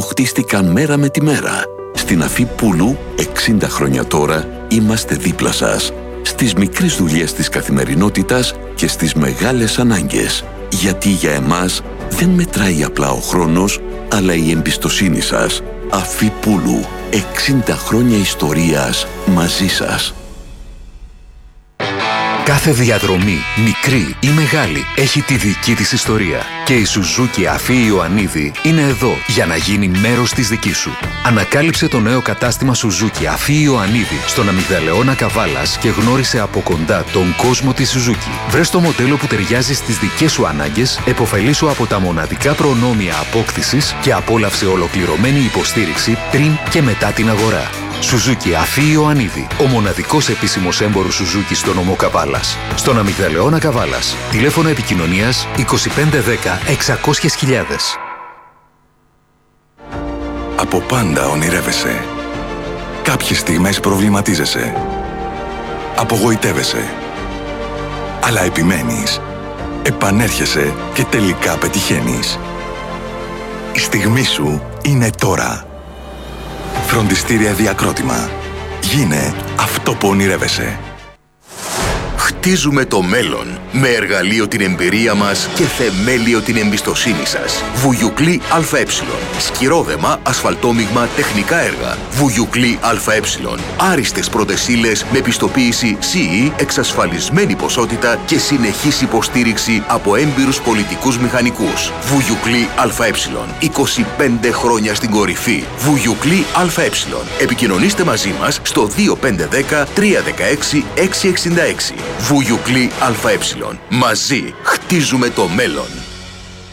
χτίστηκαν μέρα με τη μέρα. Στην Αφή Πούλου, 60 χρόνια τώρα, είμαστε δίπλα σας. Στις μικρές δουλειές της καθημερινότητας και στις μεγάλες ανάγκες. Γιατί για εμάς δεν μετράει απλά ο χρόνος, αλλά η εμπιστοσύνη σας. Αφή Πούλου, 60 χρόνια ιστορίας μαζί σας. Κάθε διαδρομή, μικρή ή μεγάλη, έχει τη δική της ιστορία. Και η Σουζούκι Αφή Ιωαννίδη είναι εδώ για να γίνει μέρος της δικής σου. Ανακάλυψε το νέο κατάστημα Σουζούκι Αφή Ιωαννίδη στον Αμυγδαλεώνα Καβάλας και γνώρισε από κοντά τον κόσμο της Σουζούκι. Βρες το μοντέλο που ταιριάζει στις δικές σου ανάγκες, επωφελήσου από τα μοναδικά προνόμια απόκτησης και απόλαυσε ολοκληρωμένη υποστήριξη πριν και μετά την αγορά. Σουζούκι Αφή Ιωαννίδη, ο μοναδικός επίσημος έμπορος Σουζούκι στο νομό Καβάλας. Στον Αμυγδαλεώνα Καβάλας. Τηλέφωνο επικοινωνίας 2510 600.000. Από πάντα ονειρεύεσαι. Κάποιες στιγμές προβληματίζεσαι. Απογοητεύεσαι. Αλλά επιμένεις. Επανέρχεσαι και τελικά πετυχαίνεις. Η στιγμή σου είναι τώρα. Φροντιστήρια Διακρότημα. Γίνε αυτό που ονειρεύεσαι. Χτίζουμε το μέλλον με εργαλείο την εμπειρία μας και θεμέλιο την εμπιστοσύνη σας. Βουγιουκλή ΑΕ. Σκυρόδεμα, ασφαλτόμιγμα, τεχνικά έργα. Βουγιουκλή ΑΕ. Άριστες πρώτες ύλες με πιστοποίηση CE, εξασφαλισμένη ποσότητα και συνεχής υποστήριξη από έμπειρους πολιτικούς μηχανικούς. Βουγιουκλή ΑΕ. 25 χρόνια στην κορυφή. Βουγιουκλή ΑΕ. Επικοινωνήστε μαζί μας στο 2510 316 666. Βουγιουκλή ΑΕ. Μαζί χτίζουμε το μέλλον.